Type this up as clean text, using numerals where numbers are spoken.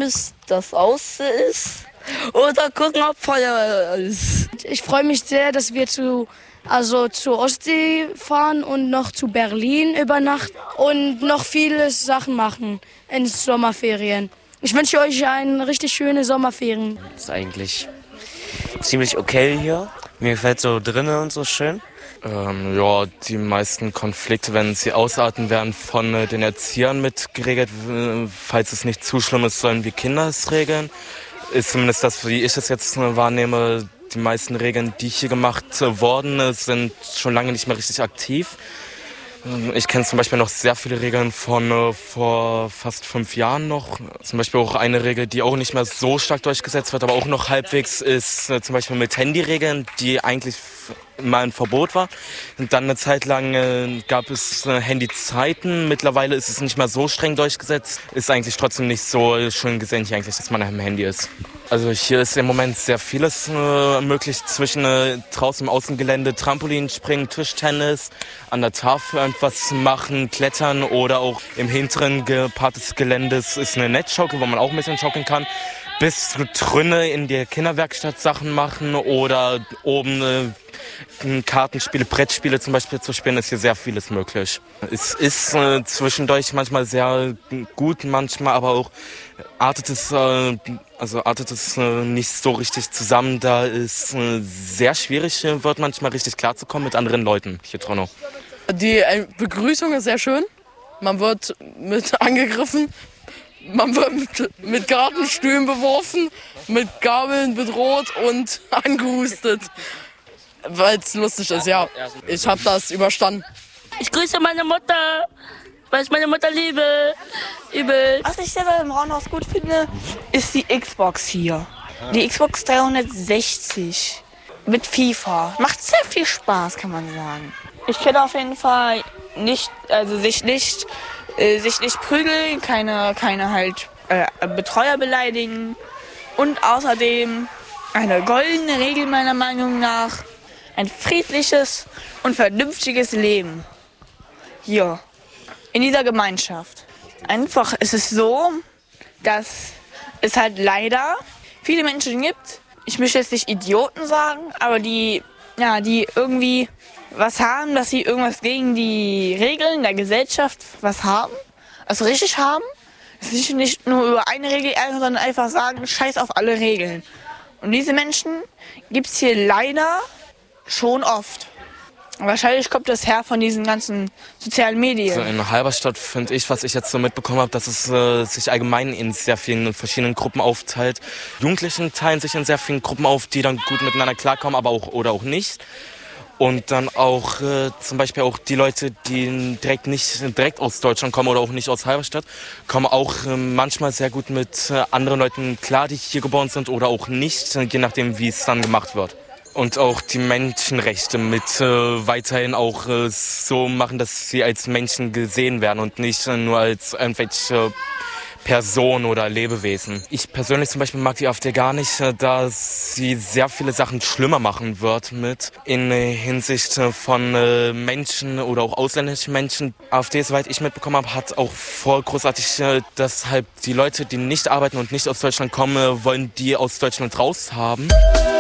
Christmas das Außen ist. Oder gucken, ob Feuer ist. Ich freue mich sehr, dass wir zur Ostsee fahren und noch zu Berlin über Nacht und noch viele Sachen machen in Sommerferien. Ich wünsche euch eine richtig schöne Sommerferien. Das ist eigentlich ziemlich okay hier. Mir gefällt so drinnen und so schön. Die meisten Konflikte, wenn sie ausarten, werden von den Erziehern mit geregelt. Falls es nicht zu schlimm ist, sollen die Kinder es regeln. Ist zumindest das, wie ich es jetzt wahrnehme. Die meisten Regeln, die hier gemacht wurden, sind schon lange nicht mehr richtig aktiv. Ich kenne zum Beispiel noch sehr viele Regeln von vor fast 5 Jahren noch. Zum Beispiel auch eine Regel, die auch nicht mehr so stark durchgesetzt wird, aber auch noch halbwegs ist zum Beispiel mit Handyregeln, die eigentlich mal ein Verbot war. Und dann eine Zeit lang gab es Handyzeiten. Mittlerweile ist es nicht mehr so streng durchgesetzt. Ist eigentlich trotzdem nicht so schön gesehen, hier eigentlich, dass man am Handy ist. Also hier ist im Moment sehr vieles möglich zwischen draußen im Außengelände, Trampolin springen, Tischtennis, an der Tafel etwas machen, klettern oder auch im hinteren Part des Geländes ist eine Netzschaukel, wo man auch ein bisschen schaukeln kann. Bis drinnen in der Kinderwerkstatt Sachen machen oder oben Kartenspiele, Brettspiele zum Beispiel zu spielen, ist hier sehr vieles möglich. Es ist zwischendurch manchmal sehr gut, manchmal aber auch artet es nicht so richtig zusammen. Da ist sehr schwierig, wird manchmal richtig klarzukommen mit anderen Leuten hier drinnen. Die Begrüßung ist sehr schön. Man wird mit angegriffen. Man wird mit Gartenstühlen beworfen, mit Gabeln bedroht und angehustet. Weil es lustig ist, ja. Ich habe das überstanden. Ich grüße meine Mutter, weil ich meine Mutter liebe. Übel. Was ich selber im Braunhaus gut finde, ist die Xbox hier. Die Xbox 360 mit FIFA. Macht sehr viel Spaß, kann man sagen. Ich kenne auf jeden Fall sich nicht prügeln, keine Betreuer beleidigen und außerdem eine goldene Regel meiner Meinung nach, ein friedliches und vernünftiges Leben hier in dieser Gemeinschaft. Einfach ist es so, dass es halt leider viele Menschen gibt, ich möchte jetzt nicht Idioten sagen, aber die irgendwie was haben, dass sie irgendwas gegen die Regeln der Gesellschaft was haben, also richtig haben, sich nicht nur über eine Regel ärgern, sondern einfach sagen, scheiß auf alle Regeln. Und diese Menschen gibt es hier leider schon oft. Wahrscheinlich kommt das her von diesen ganzen sozialen Medien. Also in Halberstadt finde ich, was ich jetzt so mitbekommen habe, dass es sich allgemein in sehr vielen verschiedenen Gruppen aufteilt. Jugendlichen teilen sich in sehr vielen Gruppen auf, die dann gut miteinander klarkommen, aber auch oder auch nicht. Und dann auch zum Beispiel auch die Leute, die nicht direkt aus Deutschland kommen oder auch nicht aus Halberstadt, kommen auch manchmal sehr gut mit anderen Leuten klar, die hier geboren sind oder auch nicht, je nachdem, wie es dann gemacht wird. Und auch die Menschenrechte mit weiterhin auch so machen, dass sie als Menschen gesehen werden und nicht nur als irgendwelche Personen oder Lebewesen. Ich persönlich zum Beispiel mag die AfD gar nicht, da sie sehr viele Sachen schlimmer machen wird mit in Hinsicht von Menschen oder auch ausländischen Menschen. AfD, soweit ich mitbekommen habe, hat auch vor großartig, dass halt die Leute, die nicht arbeiten und nicht aus Deutschland kommen, wollen die aus Deutschland raus haben.